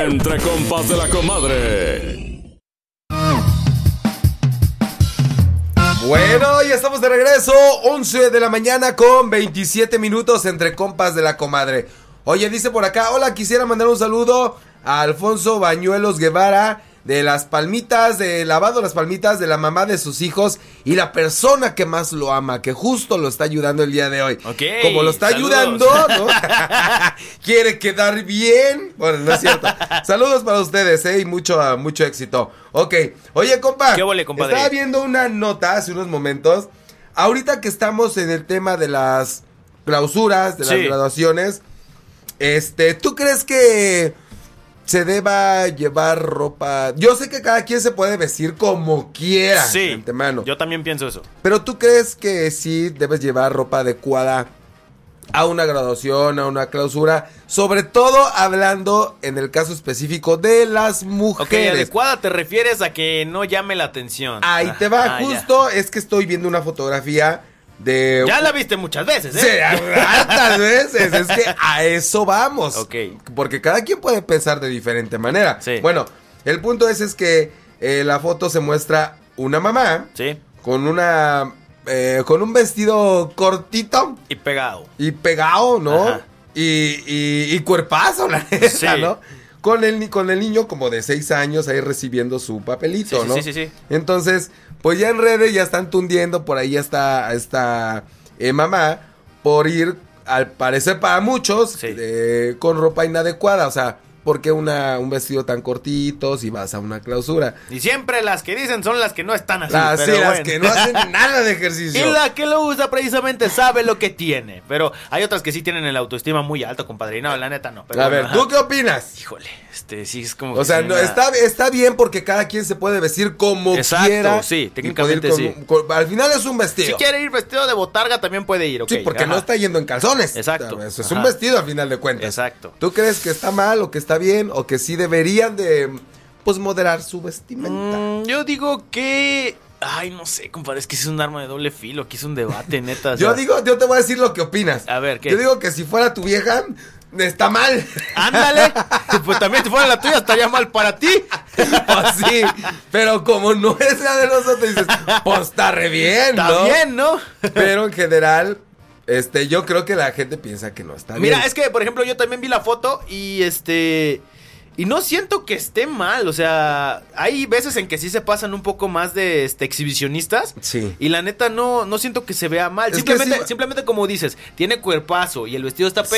Entre compas de la comadre. Bueno, ya estamos de regreso, 11 de la mañana con 27 minutos entre compas de la comadre. Oye, dice por acá, hola, quisiera mandar un saludo a Alfonso Bañuelos Guevara de Las Palmitas, de Lavado Las Palmitas, de la mamá de sus hijos y la persona que más lo ama, que justo lo está ayudando el día de hoy. Okay, como lo está saludos. ayudando, ¿no? Quiere quedar bien. Bueno, no es cierto. Saludos para ustedes, y mucho éxito. Ok, oye, compa. ¿Qué huele, compadre? Estaba viendo una nota hace unos momentos. Ahorita que estamos en el tema de las clausuras, de las graduaciones, ¿tú crees que se deba llevar ropa? Yo sé que cada quien se puede vestir como quiera, Sí, de antemano. yo también pienso eso. Pero ¿tú crees que sí debes llevar ropa adecuada a una graduación, a una clausura? Sobre todo hablando en el caso específico de las mujeres. Ok, adecuada te refieres a que no llame la atención. Ahí te va, justo es que estoy viendo una fotografía de... Ya la viste muchas veces, ¿eh? Sí, hartas veces, es que a eso vamos. Ok. Porque cada quien puede pensar de diferente manera. Sí. Bueno, el punto es que la foto se muestra una mamá Sí. con un vestido cortito Y pegado. y pegado, ¿no? Ajá. Y cuerpazo, la neta, Sí. ¿no? Con el niño como de 6 años ahí recibiendo su papelito, Sí, ¿no? sí. Entonces, pues ya en redes ya están tundiendo por ahí esta mamá por ir, al parecer para muchos, Sí. con ropa inadecuada, o sea, ¿por qué un vestido tan cortito si vas a una clausura? Y siempre las que dicen son las que no están así. Las pero las bueno. que no hacen nada de ejercicio. Y la que lo usa precisamente sabe lo que tiene. Pero hay otras que sí tienen el autoestima muy alto, compadre. No, la neta no. Pero A bueno, ver, ajá. ¿tú qué opinas? Híjole, sí es como... O sea, que no, sí, está bien porque cada quien se puede vestir como Exacto, quiera. sí, y técnicamente puede ir al final es un vestido. Si quiere ir vestido de botarga también puede ir, ok. Sí, porque ajá. no está yendo en calzones. Exacto. Eso es Ajá. un vestido al final de cuentas. Exacto. ¿Tú crees que está mal o que está bien o que sí deberían de, pues, moderar su vestimenta? Yo digo que... Ay, no sé, compadre, es que es un arma de doble filo, aquí es un debate, neta. Yo te voy a decir lo que opinas. A ver, ¿qué? Yo digo que si fuera tu vieja, está mal. Ándale, pues también si fuera la tuya estaría mal para ti. Pues sí, pero como no es la de nosotros, dices, pues está re bien, ¿no? Está bien, ¿no? Pero en general, yo creo que la gente piensa que no está bien. Mira, es que, por ejemplo, yo también vi la foto y y no siento que esté mal, o sea, hay veces en que sí se pasan un poco más de exhibicionistas. Sí. Y la neta no siento que se vea mal. Es que Simplemente como dices, tiene cuerpazo y el vestido está